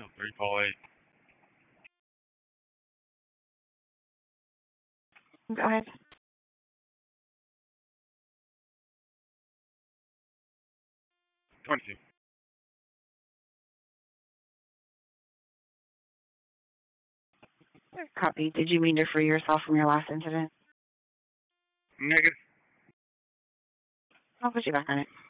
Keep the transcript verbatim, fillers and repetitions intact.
three call eight. Go ahead. twenty-two. Copy. Did you mean to free yourself from your last incident? Negative. I'll put you back on it.